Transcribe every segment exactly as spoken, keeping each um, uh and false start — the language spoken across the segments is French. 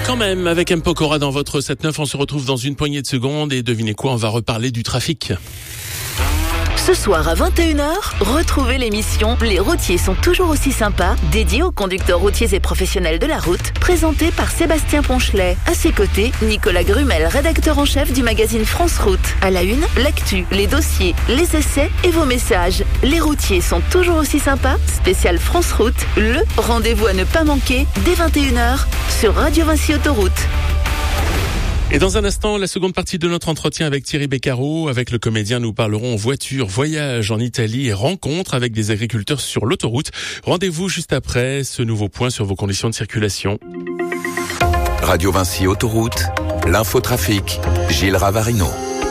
quand même, avec M. Pokora dans votre sept neuf, on se retrouve dans une poignée de secondes et devinez quoi, on va reparler du trafic. Ce soir à vingt et une heures, retrouvez l'émission Les routiers sont toujours aussi sympas, dédiée aux conducteurs routiers et professionnels de la route, présentée par Sébastien Ponchelet. À ses côtés, Nicolas Grumel, rédacteur en chef du magazine France Route. À la une, l'actu, les dossiers, les essais et vos messages. Les routiers sont toujours aussi sympas, spécial France Route, le rendez-vous à ne pas manquer dès vingt et une heures sur Radio Vinci Autoroute. Et dans un instant, la seconde partie de notre entretien avec Thierry Beccaro. Avec le comédien, nous parlerons voiture, voyage en Italie et rencontres avec des agriculteurs sur l'autoroute. Rendez-vous juste après ce nouveau point sur vos conditions de circulation. Radio Vinci Autoroute, l'infotrafic, Gilles Ravarino.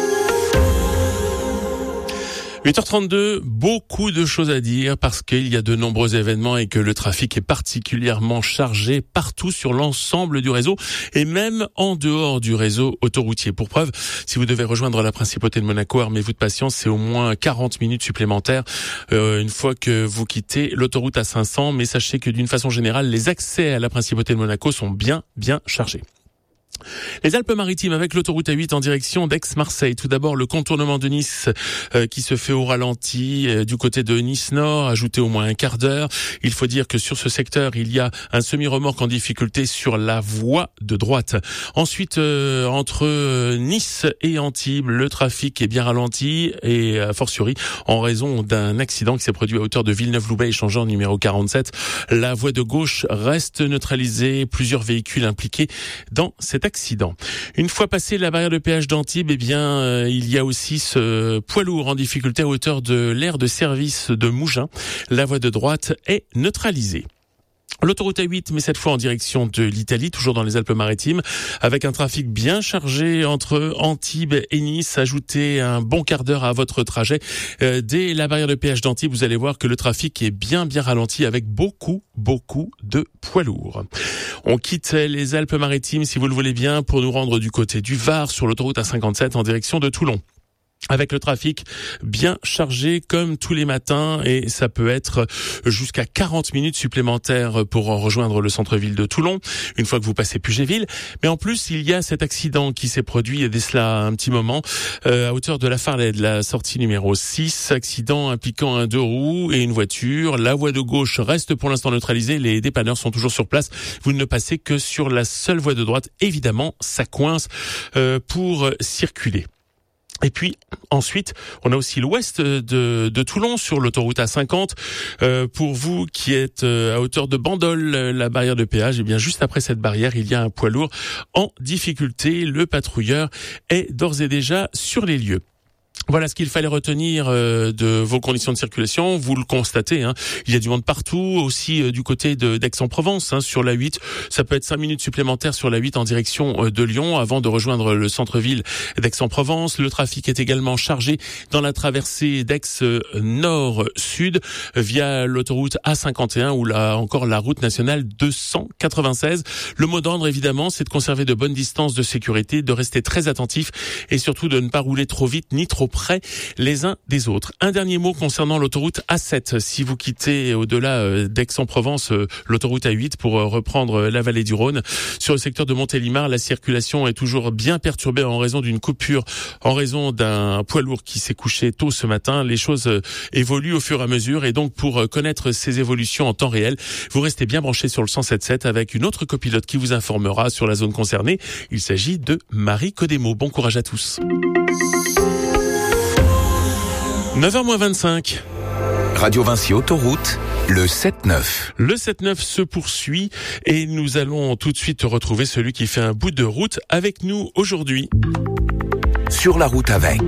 huit heures trente-deux, beaucoup de choses à dire parce qu'il y a de nombreux événements et que le trafic est particulièrement chargé partout sur l'ensemble du réseau et même en dehors du réseau autoroutier. Pour preuve, si vous devez rejoindre la principauté de Monaco, armez-vous de patience, c'est au moins quarante minutes supplémentaires euh, une fois que vous quittez l'autoroute à cinq cents. Mais sachez que d'une façon générale, les accès à la principauté de Monaco sont bien, bien chargés. Les Alpes-Maritimes avec l'autoroute A huit en direction d'Aix-Marseille. Tout d'abord, le contournement de Nice euh, qui se fait au ralenti euh, du côté de Nice-Nord, ajouté au moins un quart d'heure. Il faut dire que sur ce secteur, il y a un semi-remorque en difficulté sur la voie de droite. Ensuite, euh, entre Nice et Antibes, le trafic est bien ralenti et a fortiori en raison d'un accident qui s'est produit à hauteur de Villeneuve-Loubet, échangeur numéro quarante-sept. La voie de gauche reste neutralisée, plusieurs véhicules impliqués dans cet accident. Une fois passé la barrière de péage d'Antibes, eh bien, euh, il y a aussi ce poids lourd en difficulté à hauteur de l'aire de service de Mougins. La voie de droite est neutralisée. L'autoroute A huit, mais cette fois en direction de l'Italie, toujours dans les Alpes-Maritimes, avec un trafic bien chargé entre Antibes et Nice. Ajoutez un bon quart d'heure à votre trajet. Euh, dès la barrière de péage d'Antibes, vous allez voir que le trafic est bien, bien ralenti avec beaucoup, beaucoup de poids lourds. On quitte les Alpes-Maritimes, si vous le voulez bien, pour nous rendre du côté du Var, sur l'autoroute A cinquante-sept en direction de Toulon. Avec le trafic bien chargé comme tous les matins et ça peut être jusqu'à quarante minutes supplémentaires pour rejoindre le centre-ville de Toulon une fois que vous passez Puget-Ville. Mais en plus, il y a cet accident qui s'est produit il y a cela un petit moment euh, à hauteur de la Farley, de la sortie numéro six. Accident impliquant un deux roues et une voiture. La voie de gauche reste pour l'instant neutralisée. Les dépanneurs sont toujours sur place. Vous ne passez que sur la seule voie de droite. Évidemment, ça coince euh, pour circuler. Et puis ensuite, on a aussi l'ouest de, de Toulon sur l'autoroute A cinquante. Euh, pour vous qui êtes à hauteur de Bandol, la barrière de péage, et bien juste après cette barrière, il y a un poids lourd en difficulté. Le patrouilleur est d'ores et déjà sur les lieux. Voilà ce qu'il fallait retenir euh, de vos conditions de circulation. Vous le constatez, hein, il y a du monde partout, aussi euh, du côté de d'Aix-en-Provence, hein, sur la huit. Ça peut être cinq minutes supplémentaires sur la huit en direction euh, de Lyon avant de rejoindre le centre-ville d'Aix-en-Provence. Le trafic est également chargé dans la traversée d'Aix euh, nord-sud via l'autoroute A cinquante et un ou là encore la route nationale deux cent quatre-vingt-seize. Le mot d'ordre, évidemment, c'est de conserver de bonnes distances de sécurité, de rester très attentif et surtout de ne pas rouler trop vite ni trop près les uns des autres. Un dernier mot concernant l'autoroute A sept. Si vous quittez au-delà d'Aix-en-Provence l'autoroute A huit pour reprendre la vallée du Rhône, sur le secteur de Montélimar, la circulation est toujours bien perturbée en raison d'une coupure, en raison d'un poids lourd qui s'est couché tôt ce matin. Les choses évoluent au fur et à mesure et donc pour connaître ces évolutions en temps réel, vous restez bien branché sur le cent sept sept avec une autre copilote qui vous informera sur la zone concernée. Il s'agit de Marie Codemo. Bon courage à tous. neuf heures moins vingt-cinq. Radio Vinci Autoroute, le sept neuf. Le sept neuf se poursuit et nous allons tout de suite retrouver celui qui fait un bout de route avec nous aujourd'hui. Sur la route avec.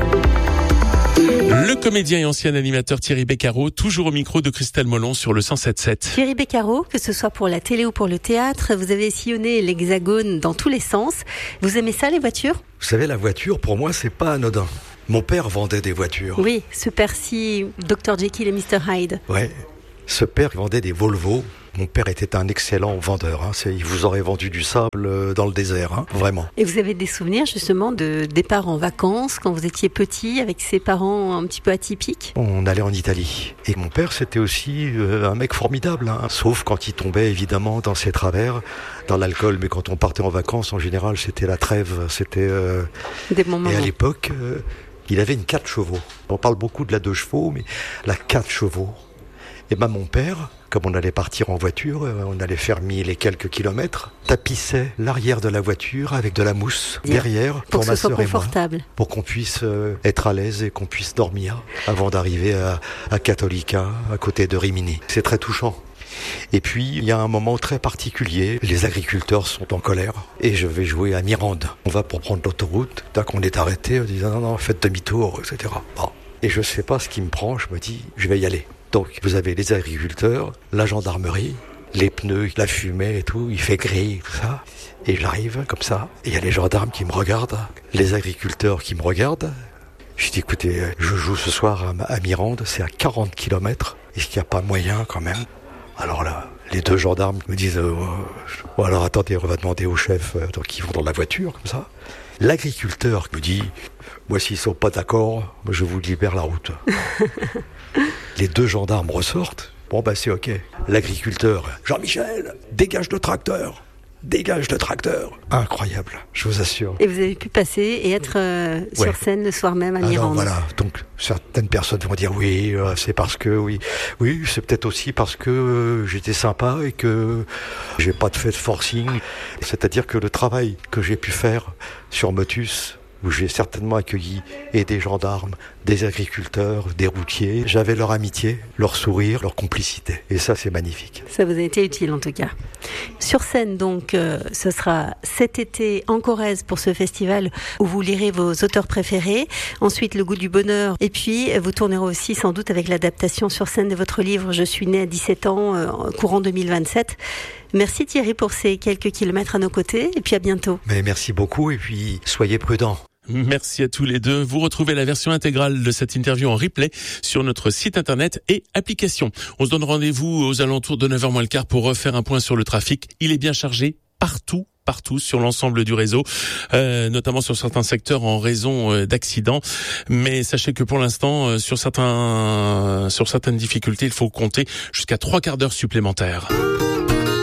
Le comédien et ancien animateur Thierry Beccaro, toujours au micro de Christelle Molon sur le cent sept sept. Thierry Beccaro, que ce soit pour la télé ou pour le théâtre, vous avez sillonné l'Hexagone dans tous les sens. Vous aimez ça, les voitures ? Vous savez, la voiture, pour moi, c'est pas anodin. Mon père vendait des voitures. Oui, ce Percy, docteur Jekyll et mister Hyde. Ouais. Ce père vendait des Volvo. Mon père était un excellent vendeur. Hein. C'est, il vous aurait vendu du sable dans le désert, hein, vraiment. Et vous avez des souvenirs justement de départ en vacances quand vous étiez petit avec ses parents un petit peu atypiques? On allait en Italie. Et mon père, c'était aussi euh, un mec formidable. Hein. Sauf quand il tombait évidemment dans ses travers, dans l'alcool. Mais quand on partait en vacances, en général, c'était la trêve. C'était euh... des bons moments. Et à l'époque, euh, il avait une quatre chevaux. On parle beaucoup de la deux chevaux, mais la quatre chevaux. Et ben mon père, comme on allait partir en voiture, on allait faire mille et quelques kilomètres, tapissait l'arrière de la voiture avec de la mousse derrière pour, pour ma sœur et moi, pour qu'on puisse euh, être à l'aise et qu'on puisse dormir avant d'arriver à, à Cattolica, à côté de Rimini. C'est très touchant. Et puis, il y a un moment très particulier. Les agriculteurs sont en colère et je vais jouer à Mirande. On va pour prendre l'autoroute. Dès qu'on est arrêté, on dit non, non, non, faites demi-tour, et cetera. Bon. Et je sais pas ce qui me prend, je me dis, je vais y aller. Donc, vous avez les agriculteurs, la gendarmerie, les pneus, la fumée et tout, il fait gris, tout ça. Et j'arrive comme ça, et il y a les gendarmes qui me regardent, les agriculteurs qui me regardent. Je dis, écoutez, je joue ce soir à Mirande, c'est à quarante kilomètres. Est-ce qu'il n'y a pas moyen quand même? Alors là, les deux gendarmes me disent, euh, oh, alors attendez, on va demander au chef, euh, donc ils vont dans la voiture, comme ça. L'agriculteur me dit, moi s'ils sont pas d'accord, je vous libère la route. Les deux gendarmes ressortent. Bon bah c'est ok. L'agriculteur, Jean-Michel, dégage le tracteur. Dégage le tracteur. Incroyable, je vous assure. Et vous avez pu passer et être euh, sur ouais. scène le soir même à Mirande. Alors voilà, donc certaines personnes vont dire oui, euh, c'est parce que oui, oui, c'est peut-être aussi parce que euh, j'étais sympa et que j'ai pas fait de forcing. C'est-à-dire que le travail que j'ai pu faire sur Motus, où j'ai certainement accueilli et des gendarmes, des agriculteurs, des routiers. J'avais leur amitié, leur sourire, leur complicité. Et ça, c'est magnifique. Ça vous a été utile, en tout cas. Sur scène, donc, euh, ce sera cet été en Corrèze pour ce festival où vous lirez vos auteurs préférés. Ensuite, Le goût du bonheur. Et puis, vous tournerez aussi, sans doute, avec l'adaptation sur scène de votre livre « Je suis né à dix-sept ans, euh, courant deux mille vingt-sept ». Merci Thierry pour ces quelques kilomètres à nos côtés. Et puis, à bientôt. Mais merci beaucoup. Et puis, soyez prudents. Merci à tous les deux. Vous retrouvez la version intégrale de cette interview en replay sur notre site internet et application. On se donne rendez-vous aux alentours de neuf heures moins le quart pour refaire un point sur le trafic. Il est bien chargé partout. partout sur l'ensemble du réseau, euh, notamment sur certains secteurs en raison euh, d'accidents. Mais sachez que pour l'instant, euh, sur certains, sur certaines difficultés, il faut compter jusqu'à trois quarts d'heure supplémentaires.